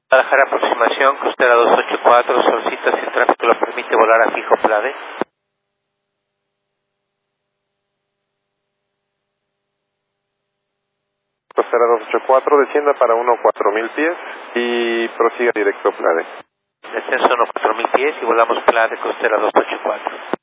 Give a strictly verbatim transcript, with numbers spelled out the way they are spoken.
Guadalajara aproximación, costera dos ocho cuatro, solicita si el tráfico lo permite volar a fijo Plade. Costera dos ocho cuatro, descienda para uno cuatro mil pies y prosiga directo Plade. Descenso uno cuatro mil pies y volamos Plade, costera dos ocho cuatro.